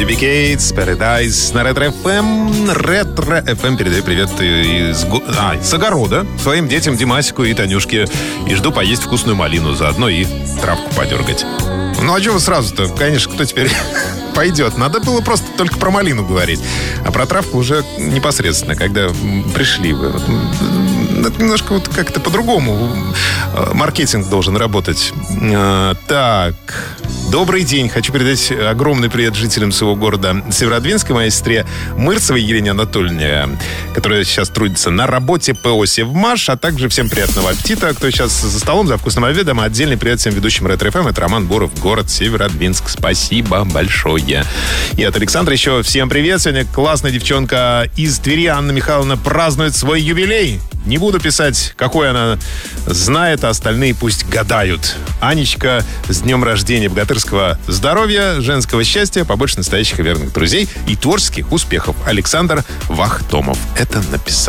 Кейтс, Paradise на Ретро-ФМ. Ретро-ФМ передаю привет с огорода своим детям Димасику и Танюшке. И жду поесть вкусную малину, заодно и травку подергать. Ну а что вы сразу-то? Конечно, кто теперь пойдет? Надо было просто только про малину говорить. А про травку уже непосредственно, когда пришли вы. Это немножко вот как-то по-другому маркетинг должен работать. Так... Добрый день. Хочу передать огромный привет жителям своего города Северодвинска, моей сестре Мырцевой Елене Анатольевне, которая сейчас трудится на работе ПО «Севмаш», а также всем приятного аппетита, кто сейчас за столом, за вкусным обедом. Отдельный привет всем ведущим Ретро-ФМ. Это Роман Буров, город Северодвинск. Спасибо большое. И от Александра еще всем привет. Сегодня классная девчонка из Твери, Анна Михайловна, празднует свой юбилей. Не буду писать, какой она знает, а остальные пусть гадают. Анечка, с днем рождения, богатырского здоровья, женского счастья, побольше настоящих и верных друзей и творческих успехов. Александр Вахтомов это написал.